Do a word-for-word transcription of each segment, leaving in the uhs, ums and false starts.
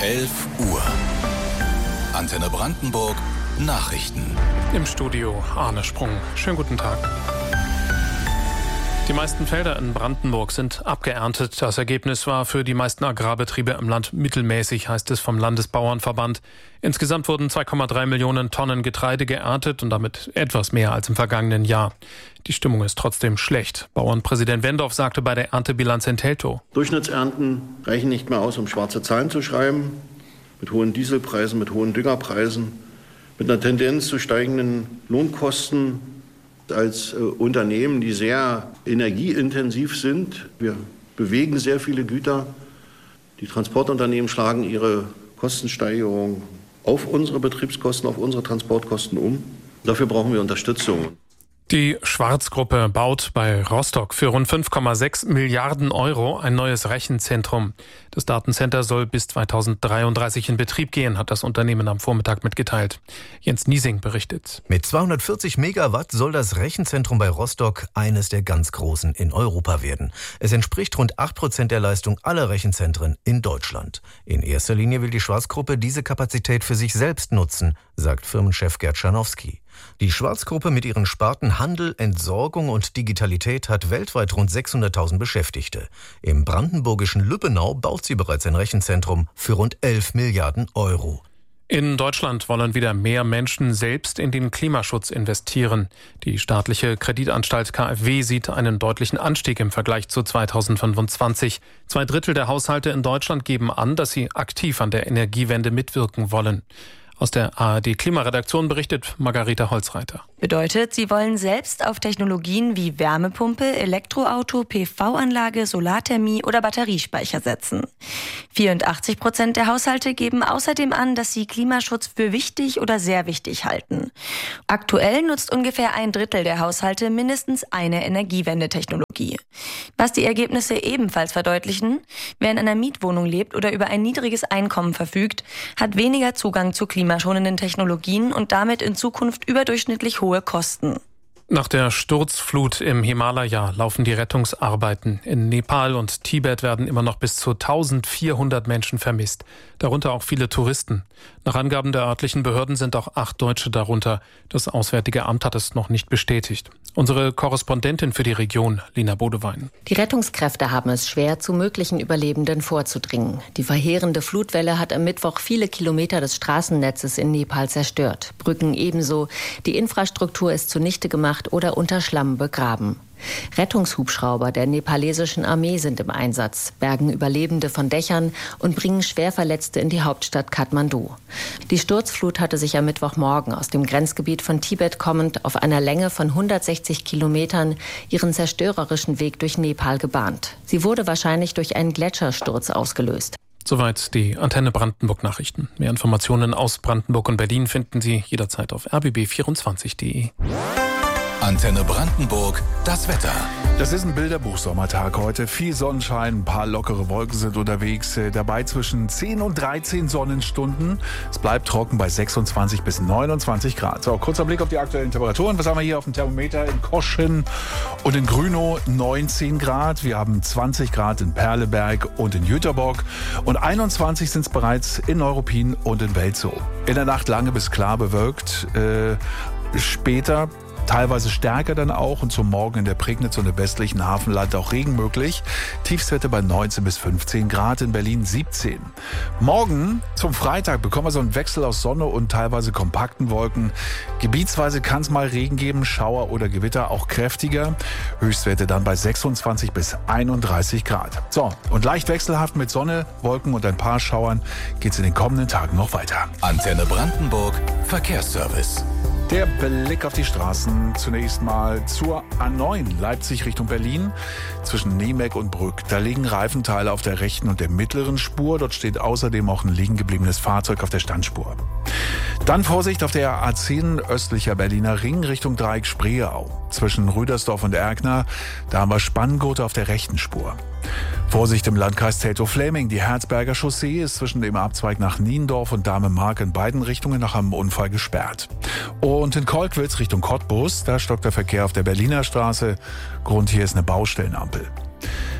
elf Uhr. Antenne Brandenburg Nachrichten. Im Studio Arne Sprung. Schönen guten Tag. Die meisten Felder in Brandenburg sind abgeerntet. Das Ergebnis war für die meisten Agrarbetriebe im Land mittelmäßig, heißt es vom Landesbauernverband. Insgesamt wurden zwei Komma drei Millionen Tonnen Getreide geerntet und damit etwas mehr als im vergangenen Jahr. Die Stimmung ist trotzdem schlecht. Bauernpräsident Wendorf sagte bei der Erntebilanz in Teltow: Durchschnittsernten reichen nicht mehr aus, um schwarze Zahlen zu schreiben. Mit hohen Dieselpreisen, mit hohen Düngerpreisen, mit einer Tendenz zu steigenden Lohnkosten. Als äh, Unternehmen, die sehr energieintensiv sind, wir bewegen sehr viele Güter. Die Transportunternehmen schlagen ihre Kostensteigerung auf unsere Betriebskosten, auf unsere Transportkosten um. Dafür brauchen wir Unterstützung. Die Schwarz-Gruppe baut bei Rostock für rund fünf Komma sechs Milliarden Euro ein neues Rechenzentrum. Das Datencenter soll bis zweitausenddreiunddreißig in Betrieb gehen, hat das Unternehmen am Vormittag mitgeteilt. Jens Niesing berichtet. Mit zweihundertvierzig Megawatt soll das Rechenzentrum bei Rostock eines der ganz großen in Europa werden. Es entspricht rund acht Prozent der Leistung aller Rechenzentren in Deutschland. In erster Linie will die Schwarz-Gruppe diese Kapazität für sich selbst nutzen, sagt Firmenchef Gerd Scharnowski. Die Schwarz-Gruppe mit ihren Sparten Handel, Entsorgung und Digitalität hat weltweit rund sechshunderttausend Beschäftigte. Im brandenburgischen Lübbenau baut sie bereits ein Rechenzentrum für rund elf Milliarden Euro. In Deutschland wollen wieder mehr Menschen selbst in den Klimaschutz investieren. Die staatliche Kreditanstalt K f W sieht einen deutlichen Anstieg im Vergleich zu zweitausendfünfundzwanzig. Zwei Drittel der Haushalte in Deutschland geben an, dass sie aktiv an der Energiewende mitwirken wollen. Aus der A R D-Klimaredaktion berichtet Margareta Holzreiter. Bedeutet, sie wollen selbst auf Technologien wie Wärmepumpe, Elektroauto, P V-Anlage, Solarthermie oder Batteriespeicher setzen. vierundachtzig Prozent der Haushalte geben außerdem an, dass sie Klimaschutz für wichtig oder sehr wichtig halten. Aktuell nutzt ungefähr ein Drittel der Haushalte mindestens eine Energiewendetechnologie. Was die Ergebnisse ebenfalls verdeutlichen: Wer in einer Mietwohnung lebt oder über ein niedriges Einkommen verfügt, hat weniger Zugang zu klimaschonenden Technologien und damit in Zukunft überdurchschnittlich hohe Kosten. Nach der Sturzflut im Himalaya laufen die Rettungsarbeiten. In Nepal und Tibet werden immer noch bis zu eintausendvierhundert Menschen vermisst, darunter auch viele Touristen. Nach Angaben der örtlichen Behörden sind auch acht Deutsche darunter. Das Auswärtige Amt hat es noch nicht bestätigt. Unsere Korrespondentin für die Region, Lina Bodewein. Die Rettungskräfte haben es schwer, zu möglichen Überlebenden vorzudringen. Die verheerende Flutwelle hat am Mittwoch viele Kilometer des Straßennetzes in Nepal zerstört. Brücken ebenso. Die Infrastruktur ist zunichte gemacht oder unter Schlamm begraben. Rettungshubschrauber der nepalesischen Armee sind im Einsatz, bergen Überlebende von Dächern und bringen Schwerverletzte in die Hauptstadt Kathmandu. Die Sturzflut hatte sich am Mittwochmorgen aus dem Grenzgebiet von Tibet kommend auf einer Länge von hundertsechzig Kilometern ihren zerstörerischen Weg durch Nepal gebahnt. Sie wurde wahrscheinlich durch einen Gletschersturz ausgelöst. Soweit die Antenne Brandenburg Nachrichten. Mehr Informationen aus Brandenburg und Berlin finden Sie jederzeit auf r b b vierundzwanzig punkt de. Antenne Brandenburg, das Wetter. Das ist ein Bilderbuch-Sommertag heute. Viel Sonnenschein, ein paar lockere Wolken sind unterwegs. Dabei zwischen zehn und dreizehn Sonnenstunden. Es bleibt trocken bei sechsundzwanzig bis neunundzwanzig Grad. So, kurzer Blick auf die aktuellen Temperaturen. Was haben wir hier auf dem Thermometer? In Koschen und in Grünow neunzehn Grad. Wir haben zwanzig Grad in Perleberg und in Jüterbock. Und einundzwanzig sind es bereits in Neuruppin und in Welzow. In der Nacht lange bis klar bewölkt. Äh, später teilweise stärker dann auch und zum Morgen in der Prignitz und im westlichen Hafenland auch Regen möglich. Tiefstwerte bei neunzehn bis fünfzehn Grad, in Berlin siebzehn. Morgen zum Freitag bekommen wir so einen Wechsel aus Sonne und teilweise kompakten Wolken. Gebietsweise kann es mal Regen geben, Schauer oder Gewitter, auch kräftiger. Höchstwerte dann bei sechsundzwanzig bis einunddreißig Grad. So, und leicht wechselhaft mit Sonne, Wolken und ein paar Schauern geht es in den kommenden Tagen noch weiter. Antenne Brandenburg Verkehrsservice. Der Blick auf die Straßen zunächst mal zur A neun Leipzig Richtung Berlin. Zwischen Niemeck und Brück. Da liegen Reifenteile auf der rechten und der mittleren Spur. Dort steht außerdem auch ein liegen gebliebenes Fahrzeug auf der Standspur. Dann Vorsicht auf der A zehn östlicher Berliner Ring Richtung Dreieck Spreeau. Zwischen Rüdersdorf und Erkner, da haben wir Spanngurte auf der rechten Spur. Vorsicht im Landkreis Teltow-Fläming. Die Herzberger Chaussee ist zwischen dem Abzweig nach Niendorf und Dahme-Mark in beiden Richtungen nach einem Unfall gesperrt. Und in Kolkwitz Richtung Cottbus, da stockt der Verkehr auf der Berliner Straße. Grund hier ist eine Baustellenampel.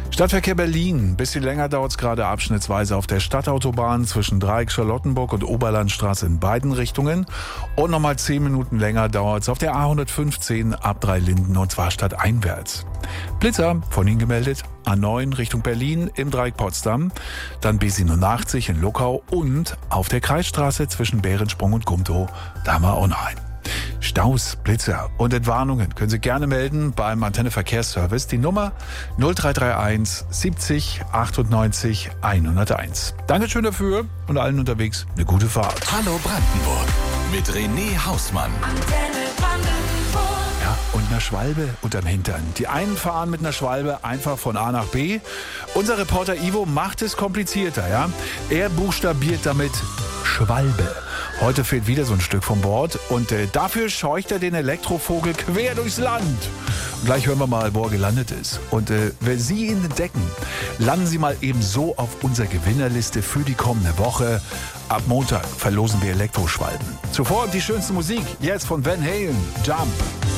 Stadtverkehr Berlin. Ein bisschen länger dauert es gerade abschnittsweise auf der Stadtautobahn zwischen Dreieck Charlottenburg und Oberlandstraße in beiden Richtungen. Und nochmal zehn Minuten länger dauert es auf der A hundertfünfzehn ab Dreilinden und zwar stadteinwärts. Blitzer, von Ihnen gemeldet, A neun Richtung Berlin im Dreieck Potsdam, dann B siebenundachtzig in Luckau und auf der Kreisstraße zwischen Behrensprung und Gumtow, da haben wir auch noch einen. Staus, Blitzer und Entwarnungen können Sie gerne melden beim Antenne Verkehrsservice. Die Nummer null drei drei eins siebzig achtundneunzig hunderteins. Dankeschön dafür und allen unterwegs eine gute Fahrt. Hallo Brandenburg mit René Hausmann. Antenne Brandenburg. Ja, und einer Schwalbe unterm Hintern. Die einen fahren mit einer Schwalbe einfach von A nach B. Unser Reporter Ivo macht es komplizierter. Ja? Er buchstabiert damit Schwalbe. Heute fehlt wieder so ein Stück vom Bord und äh, dafür scheucht er den Elektrovogel quer durchs Land. Und gleich hören wir mal, wo er gelandet ist. Und äh, wenn Sie ihn entdecken, landen Sie mal eben so auf unserer Gewinnerliste für die kommende Woche. Ab Montag verlosen wir Elektroschwalben. Zuvor die schönste Musik, jetzt von Van Halen, Jump.